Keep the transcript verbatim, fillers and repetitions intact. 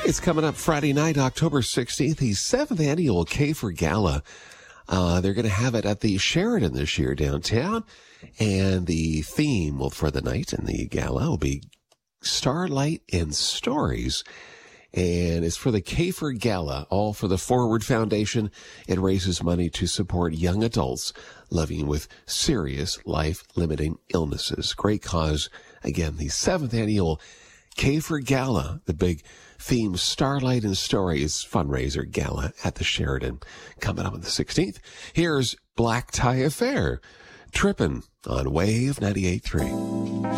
It's coming up Friday night, October sixteenth, the seventh annual K-For Gala. Uh, they're going to have it at the Sheraton this year downtown. And the theme well, for the night and the gala will be Starlight and Stories. And it's for the K-For Gala, all for the Forward Foundation. It raises money to support young adults living with serious life-limiting illnesses. Great cause. Again, the seventh annual K-For Gala, the big theme Starlight and Stories fundraiser gala at the Sheraton, coming up on the sixteenth. Here's Black Tie Affair, Trippin' on Wave ninety-eight point three.